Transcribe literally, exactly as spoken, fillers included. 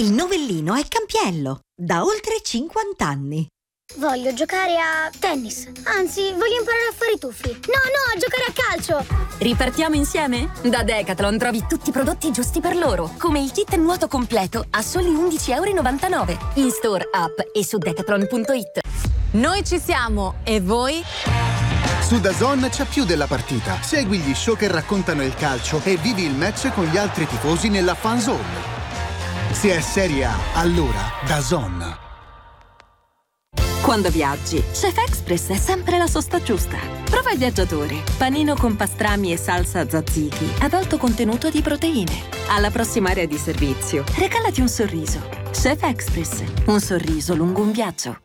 Il Novellino è campiello, da oltre cinquanta anni. Voglio giocare a tennis. Anzi, voglio imparare a fare i tuffi. No, no, a giocare a calcio. Ripartiamo insieme? Da Decathlon trovi tutti i prodotti giusti per loro, come il kit nuoto completo a soli undici e novantanove euro. In store, app e su decathlon punto it. Noi ci siamo, e voi? Su DAZN c'è più della partita. Segui gli show che raccontano il calcio e vivi il match con gli altri tifosi nella fan zone. Se è Serie A, allora DAZN. Quando viaggi, Chef Express è sempre la sosta giusta. Prova il viaggiatore. Panino con pastrami e salsa tzatziki ad alto contenuto di proteine. Alla prossima area di servizio, regalati un sorriso. Chef Express. Un sorriso lungo un viaggio.